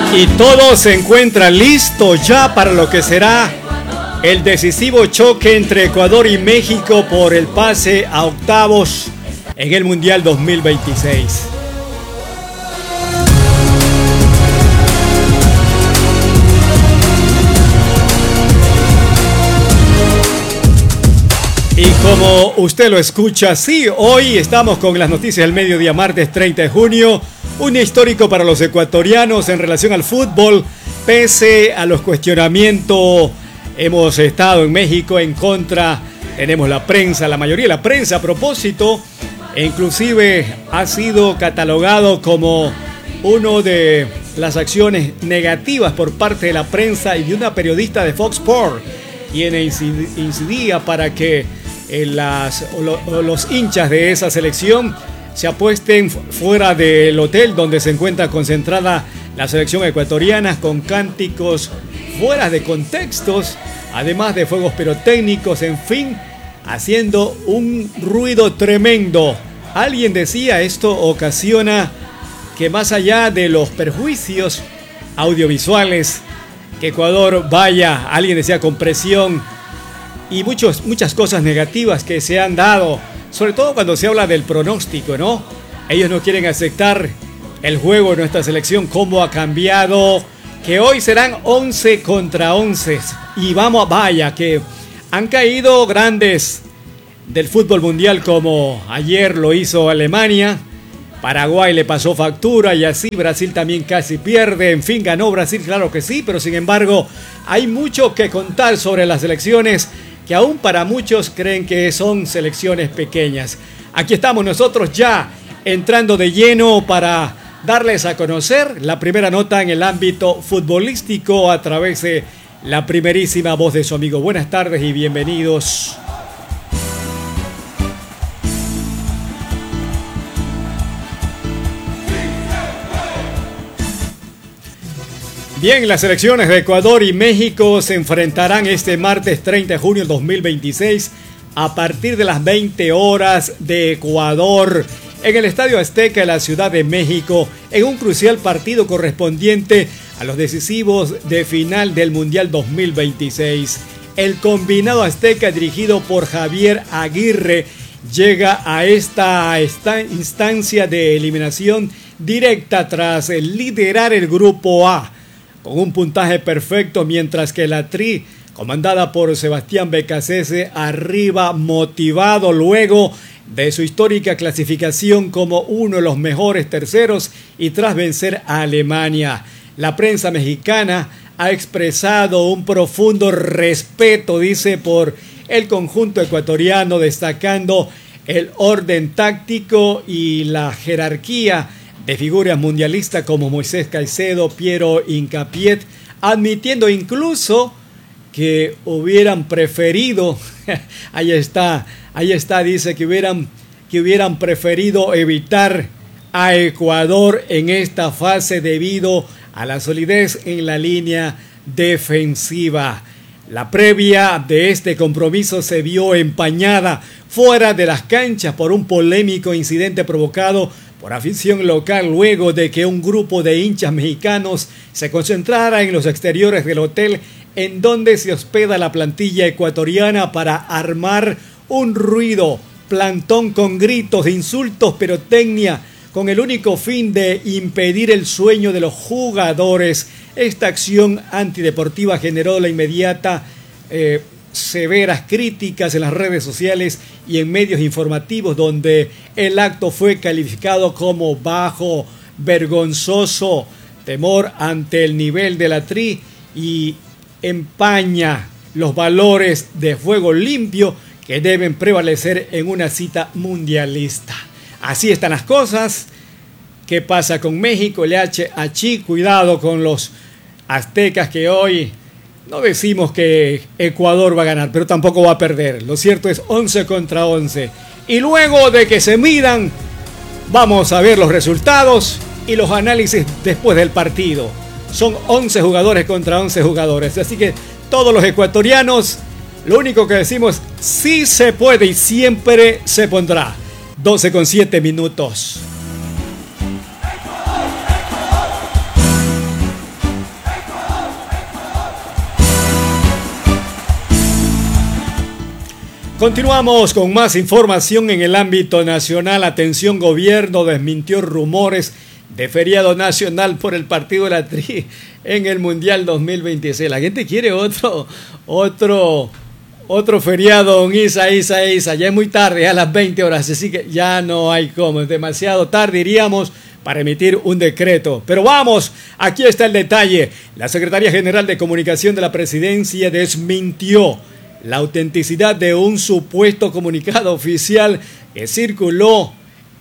Y todo se encuentra listo ya para lo que será el decisivo choque entre Ecuador y México por el pase a octavos en el Mundial 2026. Y como usted lo escucha, sí, hoy estamos con las noticias del mediodía, martes 30 de junio, un día histórico para los ecuatorianos en relación al fútbol, pese a los cuestionamientos. Hemos estado en México en contra, tenemos la prensa, la mayoría de la prensa a propósito, e inclusive ha sido catalogado como uno de las acciones negativas por parte de la prensa y de una periodista de Fox Sports, quien incidía para que los hinchas de esa selección se apuesten fuera del hotel donde se encuentra concentrada la selección ecuatoriana, con cánticos fuera de contextos, además de fuegos pirotécnicos, en fin, haciendo un ruido tremendo. Alguien decía, esto ocasiona que más allá de los perjuicios audiovisuales, que Ecuador vaya, alguien decía, con presión y muchas cosas negativas que se han dado, sobre todo cuando se habla del pronóstico, ¿no? Ellos no quieren aceptar el juego de nuestra selección, cómo ha cambiado, que hoy serán 11 contra 11. Y vaya, que han caído grandes del fútbol mundial, como ayer lo hizo Alemania. Paraguay le pasó factura y así Brasil también casi pierde. En fin, ganó Brasil, claro que sí, pero sin embargo hay mucho que contar sobre las selecciones que aún para muchos creen que son selecciones pequeñas. Aquí estamos nosotros ya entrando de lleno para darles a conocer la primera nota en el ámbito futbolístico a través de la primerísima voz de su amigo. Buenas tardes y bienvenidos. Bien, las selecciones de Ecuador y México se enfrentarán este martes 30 de junio del 2026 a partir de las 20 horas de Ecuador en el Estadio Azteca de la Ciudad de México, en un crucial partido correspondiente a los decisivos de final del Mundial 2026. El combinado azteca, dirigido por Javier Aguirre, llega a esta instancia de eliminación directa tras liderar el Grupo A con un puntaje perfecto, mientras que la Tri, comandada por Sebastián Becasese, arriba motivado luego de su histórica clasificación como uno de los mejores terceros y tras vencer a Alemania. La prensa mexicana ha expresado un profundo respeto, dice, por el conjunto ecuatoriano, destacando el orden táctico y la jerarquía de figuras mundialistas como Moisés Caicedo, Piero Hincapié, admitiendo incluso que hubieran preferido, ahí está, dice que hubieran preferido evitar a Ecuador en esta fase debido a la solidez en la línea defensiva. La previa de este compromiso se vio empañada fuera de las canchas por un polémico incidente provocado por afición local luego de que un grupo de hinchas mexicanos se concentrara en los exteriores del hotel en donde se hospeda la plantilla ecuatoriana para armar un ruido, plantón con gritos, insultos, pirotecnia, con el único fin de impedir el sueño de los jugadores. Esta acción antideportiva generó la inmediata severas críticas en las redes sociales y en medios informativos, donde el acto fue calificado como bajo, vergonzoso, temor ante el nivel de la Tri y empaña los valores de juego limpio que deben prevalecer en una cita mundialista. Así están las cosas. ¿Qué pasa con México? El HH, cuidado con los aztecas, que hoy no decimos que Ecuador va a ganar, pero tampoco va a perder. Lo cierto es 11 contra 11. Y luego de que se midan, vamos a ver los resultados y los análisis después del partido. Son 11 jugadores contra 11 jugadores. Así que todos los ecuatorianos, lo único que decimos, sí se puede y siempre se pondrá. 12:07. Continuamos con más información en el ámbito nacional. Atención, gobierno desmintió rumores de feriado nacional por el partido de la Tri en el Mundial 2026. La gente quiere otro feriado, don Isa. Ya es muy tarde, a las 20 horas, así que ya no hay cómo. Es demasiado tarde, iríamos para emitir un decreto. Pero vamos, aquí está el detalle. La Secretaría General de Comunicación de la Presidencia desmintió la autenticidad de un supuesto comunicado oficial que circuló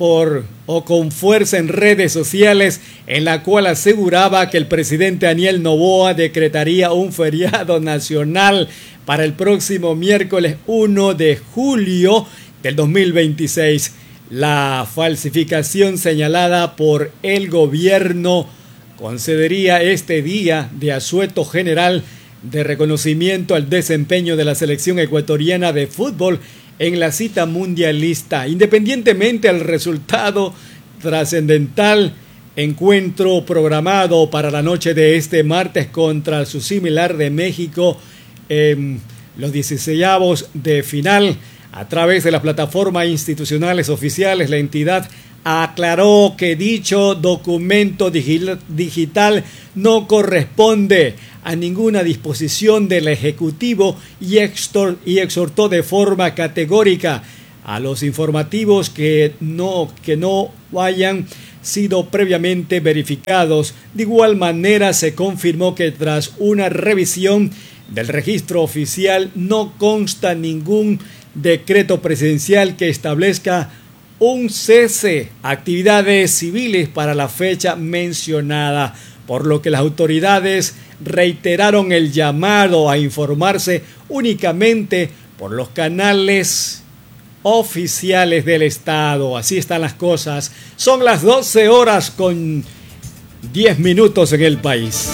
con fuerza en redes sociales, en la cual aseguraba que el presidente Daniel Noboa decretaría un feriado nacional para el próximo miércoles 1 de julio del 2026. La falsificación señalada por el gobierno concedería este día de asueto general de reconocimiento al desempeño de la selección ecuatoriana de fútbol en la cita mundialista, independientemente del resultado trascendental encuentro programado para la noche de este martes contra su similar de México en los 16avos de final. A través de las plataformas institucionales oficiales, la entidad aclaró que dicho documento digital no corresponde a ninguna disposición del Ejecutivo y exhortó de forma categórica a los informativos que no hayan sido previamente verificados. De igual manera, se confirmó que tras una revisión del registro oficial no consta ningún decreto presidencial que establezca un cese a actividades civiles para la fecha mencionada, por lo que las autoridades reiteraron el llamado a informarse únicamente por los canales oficiales del Estado. Así están las cosas. Son las 12 horas con 10 minutos en el país.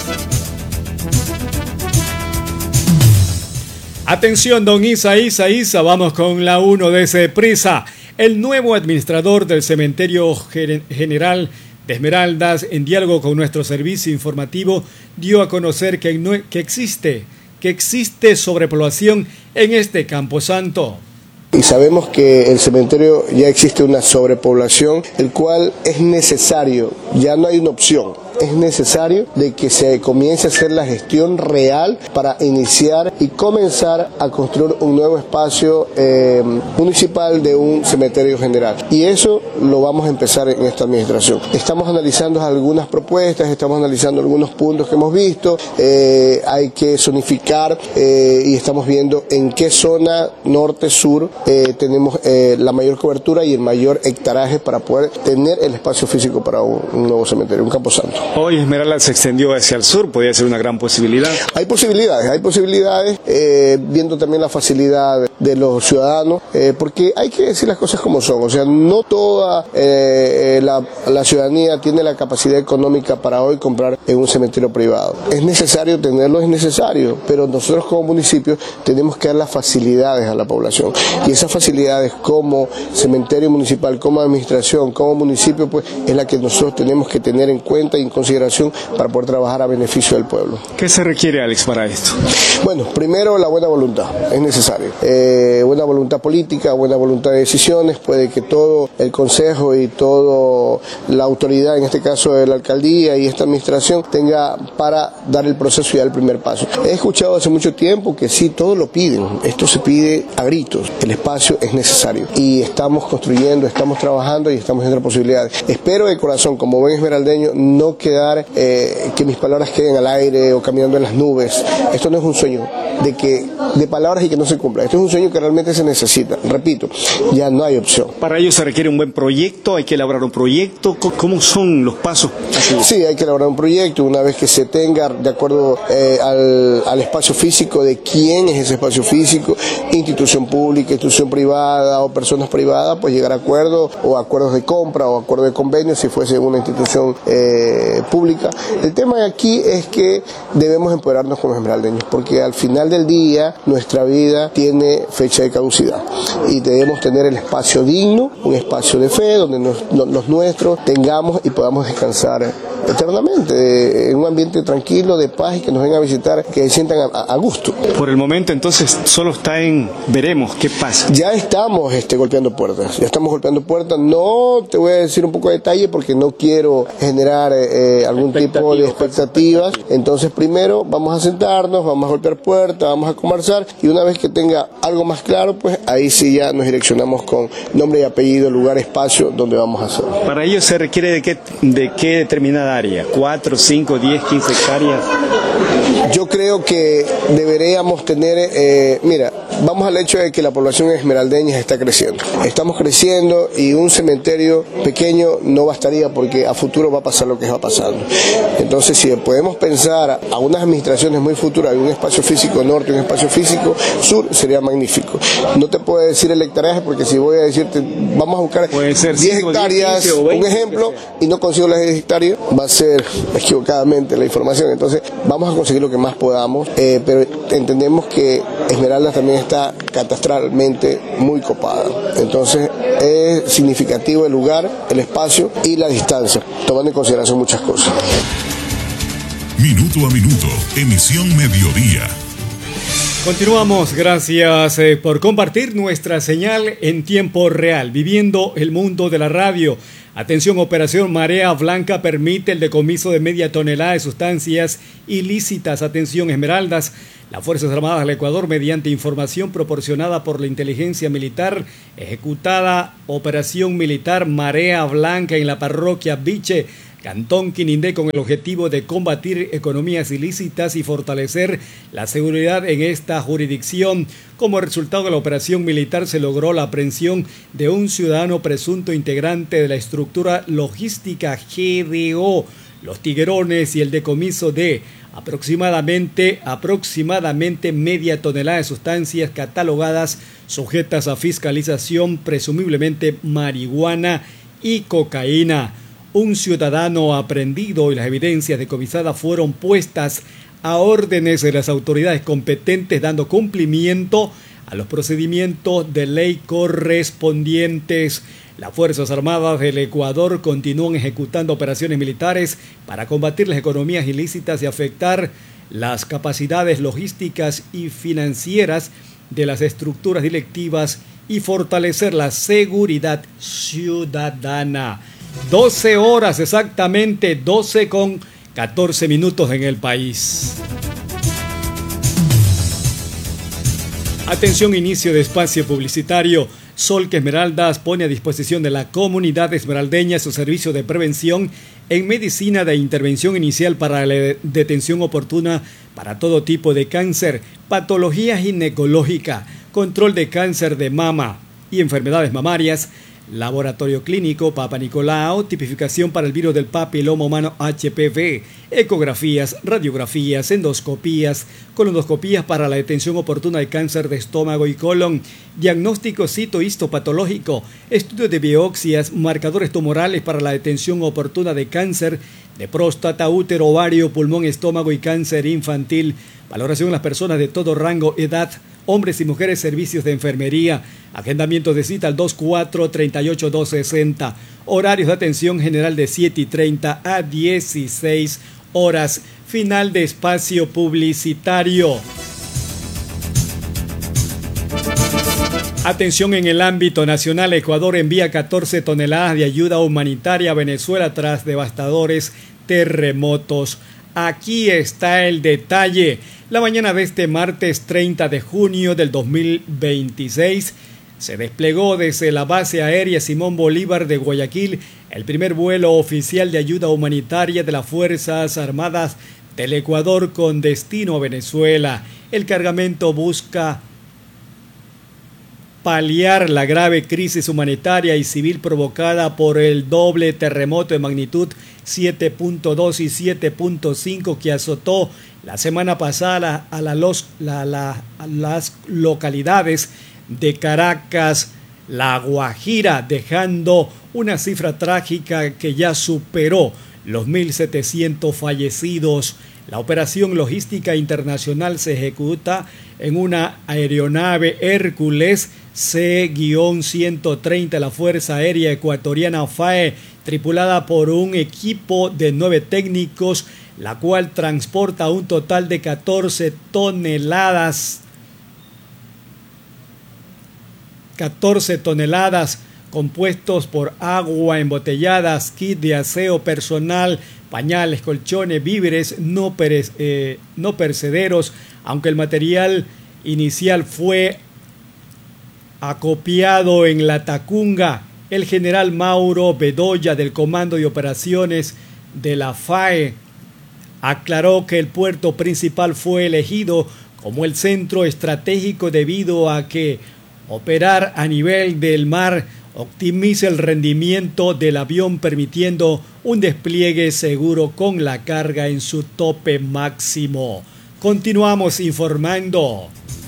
Atención, don Isa, vamos con la 1 de Ceprisa. El nuevo administrador del Cementerio General de Esmeraldas, en diálogo con nuestro servicio informativo, dio a conocer que existe sobrepoblación en este camposanto. Y sabemos que el cementerio ya existe una sobrepoblación, el cual es necesario, ya no hay una opción. Es necesario de que se comience a hacer la gestión real para iniciar y comenzar a construir un nuevo espacio municipal de un cementerio general. Y eso lo vamos a empezar en esta administración. Estamos analizando algunas propuestas, estamos analizando algunos puntos que hemos visto, hay que zonificar y estamos viendo en qué zona norte, sur tenemos la mayor cobertura y el mayor hectaraje para poder tener el espacio físico para un nuevo cementerio, un camposanto. Hoy Esmeraldas se extendió hacia el sur, podría ser una gran posibilidad. Hay posibilidades, viendo también la facilidad de los ciudadanos, porque hay que decir las cosas como son, o sea, no toda la ciudadanía tiene la capacidad económica para hoy comprar en un cementerio privado. Es necesario tenerlo, pero nosotros como municipio tenemos que dar las facilidades a la población, y esas facilidades como cementerio municipal, como administración, como municipio, pues es la que nosotros tenemos que tener en cuenta y en consideración para poder trabajar a beneficio del pueblo. ¿Qué se requiere, Alex, para esto? Bueno, primero la buena voluntad, es necesario. Buena voluntad política, buena voluntad de decisiones, puede que todo el consejo y toda la autoridad, en este caso de la alcaldía y esta administración, tenga para dar el proceso y dar el primer paso. He escuchado hace mucho tiempo que sí, todo lo piden, esto se pide a gritos, el espacio es necesario y estamos construyendo, estamos trabajando y estamos viendo posibilidades. Espero de corazón, como buen esmeraldeño, no quedar, que mis palabras queden al aire o caminando en las nubes. Esto no es un sueño de palabras y que no se cumpla. Esto es un sueño que realmente se necesita. Repito, ya no hay opción. Para ello se requiere un buen proyecto, hay que elaborar un proyecto. ¿Cómo son los pasos? Sí, hay que elaborar un proyecto. Una vez que se tenga, de acuerdo al espacio físico, de quién es ese espacio físico, institución pública, institución privada o personas privadas, pues llegar a acuerdos o acuerdos de compra o acuerdos de convenio si fuese una institución pública. El tema aquí es que debemos empoderarnos como esmeraldeños, porque al final del día nuestra vida tiene fecha de caducidad y debemos tener el espacio digno, un espacio de fe donde los nuestros tengamos y podamos descansar eternamente, en un ambiente tranquilo, de paz y que nos vengan a visitar, que se sientan a gusto. Por el momento entonces solo está en veremos qué pasa. Ya estamos golpeando puertas, no te voy a decir un poco de detalle porque no quiero generar algún tipo de expectativas, entonces primero vamos a sentarnos, vamos a golpear puertas, vamos a conversar y una vez que tenga algo más claro, pues ahí sí ya nos direccionamos con nombre y apellido, lugar, espacio, donde vamos a hacer. Para ello se requiere de qué determinada área, 4, 5, 10, 15 hectáreas. Yo creo que deberíamos tener, vamos al hecho de que la población esmeraldeña está creciendo. Estamos creciendo y un cementerio pequeño no bastaría porque a futuro va a pasar lo que va pasando. Entonces, si podemos pensar a unas administraciones muy futuras, un espacio físico norte y un espacio físico sur, sería magnífico. No te puedo decir el hectareaje porque si voy a decirte, vamos a buscar 10 hectáreas, 10, 15, 20, un ejemplo, y no consigo las 10 hectáreas, va a ser equivocadamente la información. Entonces, vamos a conseguir lo que más podamos, pero entendemos que Esmeraldas también está catastralmente muy copada. Entonces, es significativo el lugar, el espacio y la distancia, tomando en consideración muchas cosas. Minuto a minuto, emisión mediodía. Continuamos, gracias por compartir nuestra señal en tiempo real, viviendo el mundo de la radio. Atención, Operación Marea Blanca permite el decomiso de media tonelada de sustancias ilícitas. Atención, Esmeraldas. Las Fuerzas Armadas del Ecuador, mediante información proporcionada por la inteligencia militar, ejecutada Operación Militar Marea Blanca en la parroquia Biche, Cantón Quinindé, con el objetivo de combatir economías ilícitas y fortalecer la seguridad en esta jurisdicción. Como resultado de la operación militar se logró la aprehensión de un ciudadano presunto integrante de la estructura logística GDO, Los Tiguerones, y el decomiso de aproximadamente media tonelada de sustancias catalogadas sujetas a fiscalización, presumiblemente marihuana y cocaína. Un ciudadano aprehendido y las evidencias decomisadas fueron puestas a órdenes de las autoridades competentes, dando cumplimiento a los procedimientos de ley correspondientes. Las Fuerzas Armadas del Ecuador continúan ejecutando operaciones militares para combatir las economías ilícitas y afectar las capacidades logísticas y financieras de las estructuras directivas y fortalecer la seguridad ciudadana. 12 horas exactamente, 12 con 14 minutos en el país. Atención, inicio de espacio publicitario. Solca Esmeraldas pone a disposición de la comunidad esmeraldeña su servicio de prevención en medicina de intervención inicial para la detención oportuna para todo tipo de cáncer, patología ginecológica, control de cáncer de mama y enfermedades mamarias, laboratorio clínico Papa Nicolau, tipificación para el virus del papiloma humano HPV, ecografías, radiografías, endoscopías, colonoscopías para la detención oportuna de cáncer de estómago y colon, diagnóstico citohistopatológico, estudios de biopsias, marcadores tumorales para la detención oportuna de cáncer de próstata, útero, ovario, pulmón, estómago y cáncer infantil, valoración en las personas de todo rango, edad, hombres y mujeres, servicios de enfermería, agendamiento de cita al 24-38-260, horarios de atención general de 7:30 a 16 horas, final de espacio publicitario. Atención, en el ámbito nacional, Ecuador envía 14 toneladas de ayuda humanitaria a Venezuela tras devastadores terremotos. Aquí está el detalle. La mañana de este martes 30 de junio del 2026 se desplegó desde la base aérea Simón Bolívar de Guayaquil el primer vuelo oficial de ayuda humanitaria de las Fuerzas Armadas del Ecuador con destino a Venezuela. El cargamento busca paliar la grave crisis humanitaria y civil provocada por el doble terremoto de magnitud 7.2 y 7.5 que azotó la semana pasada a las localidades de Caracas, La Guajira, dejando una cifra trágica que ya superó los 1.700 fallecidos. La operación logística internacional se ejecuta en una aeronave Hércules C-130 de la Fuerza Aérea Ecuatoriana FAE, tripulada por un equipo de 9 técnicos, la cual transporta un total de 14 toneladas compuestos por agua, embotelladas, kit de aseo personal, pañales, colchones, víveres no perecederos, aunque el material inicial fue acopiado en La Tacunga. El general Mauro Bedoya, del Comando de Operaciones de la FAE, aclaró que el puerto principal fue elegido como el centro estratégico debido a que operar a nivel del mar optimiza el rendimiento del avión, permitiendo un despliegue seguro con la carga en su tope máximo. Continuamos informando.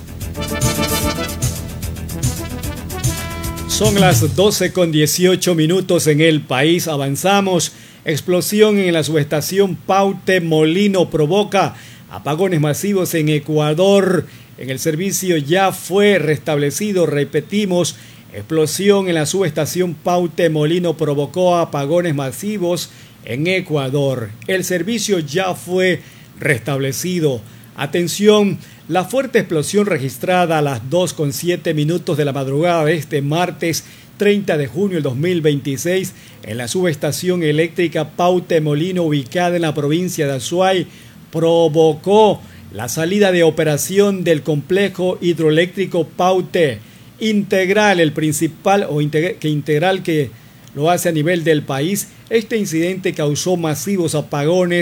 Son las 12:18 en el país. Avanzamos. Explosión en la subestación Paute Molino provoca apagones masivos en Ecuador. En el servicio ya fue restablecido. Repetimos. Explosión en la subestación Paute Molino provocó apagones masivos en Ecuador. El servicio ya fue restablecido. Atención, la fuerte explosión registrada a las 2:07 de la madrugada de este martes 30 de junio del 2026 en la subestación eléctrica Paute Molino, ubicada en la provincia de Azuay, provocó la salida de operación del complejo hidroeléctrico Paute Integral, el principal integral que lo hace a nivel del país. Este incidente causó masivos apagones